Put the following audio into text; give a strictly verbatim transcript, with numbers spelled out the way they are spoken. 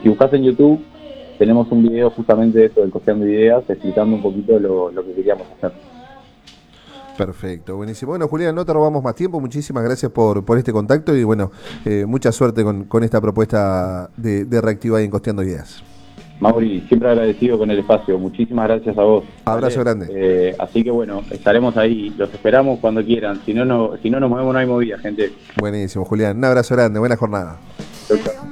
si buscas en YouTube, tenemos un video justamente de esto, del Costeando Ideas, explicando un poquito lo, lo que queríamos hacer. Perfecto, buenísimo. Bueno, Julián, no te robamos más tiempo. Muchísimas gracias por, por este contacto y bueno, eh, mucha suerte con, con esta propuesta de, de Reactiva y en Costeando Ideas. Mauri, siempre agradecido con el espacio. Muchísimas gracias a vos. Abrazo ¿vale? grande. Eh, así que bueno, estaremos ahí. Los esperamos cuando quieran. Si no, no, si no nos movemos, no hay movida, gente. Buenísimo, Julián. Un abrazo grande. Buena jornada. Chau, chau.